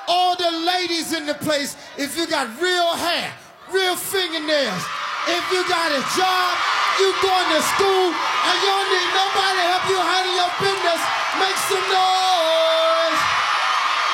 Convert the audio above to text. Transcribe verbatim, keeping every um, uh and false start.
all the ladies in the place, if you got real hair, real fingernails, if you got a job, you going to school, and you don't need nobody to help you